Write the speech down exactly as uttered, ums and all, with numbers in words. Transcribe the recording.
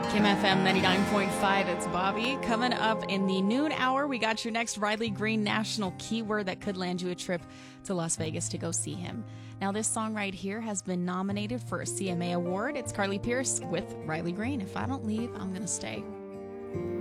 Kim F M ninety-nine point five, it's Bobby. Coming up in the noon hour, we got your next Riley Green national keyword that could land you a trip to Las Vegas to go see him. Now, this song right here has been nominated for a C M A award. It's Carly Pearce with Riley Green. If I don't leave, I'm going to stay.